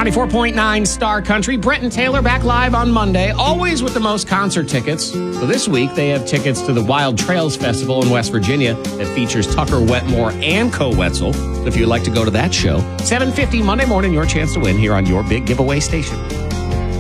94.9 Star Country. Brent and Taylor back live on Monday, always with the most concert tickets. So this week, they have tickets to the Wild Trails Festival in West Virginia that features Tucker Wetmore and Co Wetzel. So if you'd like to go to that show, 7:50 Monday morning, your chance to win here on your big giveaway station.